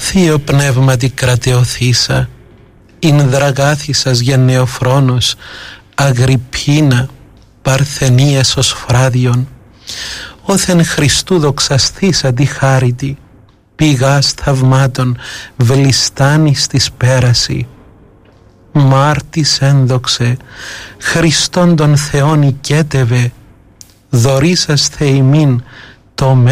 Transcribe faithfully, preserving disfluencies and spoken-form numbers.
Θείο πνεύματι κρατεωθήσα, ειν δραγάθησας γενναιοφρόνος, Αγριππίνα, παρθενίας ως φράδιον, όθεν Χριστού δοξασθήσα τη χάριτη, πηγάς θαυμάτων βλιστάνης της πέραση. Μάρτης ένδοξε, Χριστόν τον Θεόν οικέτευε, δωρήσαστε ημίν το